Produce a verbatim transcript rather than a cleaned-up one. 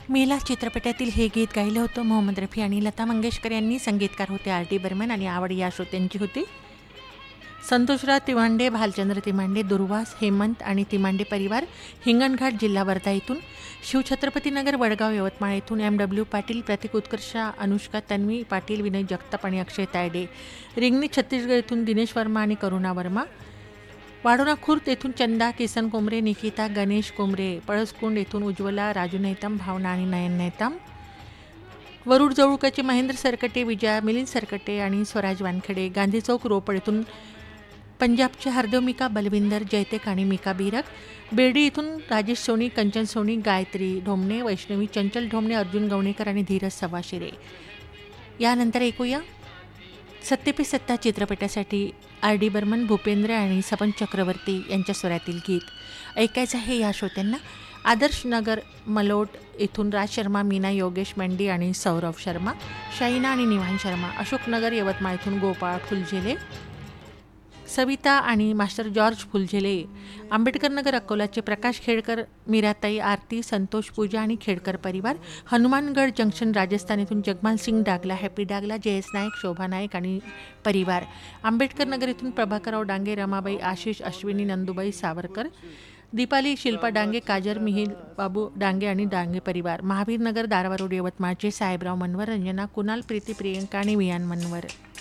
मेला चित्रपटातील हे गीत गायलं होतं मोहम्मद रफी आणि लता मंगेशकर यांनी. संगीतकार होते आर डी बर्मन आणि आवड या श्रोत्यांची होती. संतोषराव तिमांडे, भालचंद्र तिमांडे, दुर्वास, हेमंत आणि तिमांडे परिवार, हिंगणघाट, जिल्हा वर्धा येथून. शिवछत्रपतीनगर, वडगाव, यवतमाळ येथून. एम डब्ल्यू पाटील, प्रतीक उत्कर्षा, अनुष्का, तन्वी पाटील, विनय जगताप आणि अक्षय तायडे. रिंगणी, छत्तीसगड येथून दिनेश वर्मा आणि करुणा वर्मा. वाडोना खुर्द येथून चंदा, किसन कोमरे, निकिता, गणेश कोमरे. पळसकुंड येथून उज्ज्वला, राजू नेताम, भावना आणि नयन नेताम. वरुड जवळकाचे महेंद्र सरकटे, विजया, मिलिंद सरकटे आणि स्वराज वानखेडे. गांधी चौक, रोपड येथून पंजाबचे हरदेव मिका, बलविंदर, जयतेक आणि मिका बिरक. बेर्डी इथून राजेश सोनी, कंचन सोनी, गायत्री ढोमणे, वैष्णवी, चंचल ढोमणे, अर्जुन गवणेकर आणि धीरज सवाशिरे. यानंतर ऐकूया सत्य पे सत्ता चित्रपटासाठी आर डी बर्मन, भूपेंद्र आणि सपन चक्रवर्ती यांच्या स्वरातील गीत. ऐकायचं आहे या श्रोत्यांना. आदर्श नगर, मलोट इथून राज शर्मा, मीना, योगेश मंडी आणि सौरभ शर्मा. शाईना आणि निवान शर्मा. अशोकनगर, यवतमाळ इथून गोपाळ फुलझेले, सविता आणि मास्टर जॉर्ज फुलझेले. आंबेडकर नगर, अकोलाचे प्रकाश खेडकर, मीराताई, आरती, संतोष, पूजा आणि खेडकर परिवार. हनुमानगड जंक्शन, राजस्थान इथून जगमाल सिंग डागला, हॅपी डागला, जयेश नाईक, शोभा नाईक आणि परिवार. आंबेडकर नगर इथून प्रभाकरराव डांगे, रमाबाई, आशिष, अश्विनी, नंदुबाई, सावरकर. दीपाली, शिल्पा डांगे, काजर, मिहिर, बाबू डांगे आणि डांगे परिवार. महावीर नगर, दारवा रोड, यवतमाळचे साहेबराव मनवर, रंजना, कुणाल, प्रीती, प्रियंका आणि वियान मनवर.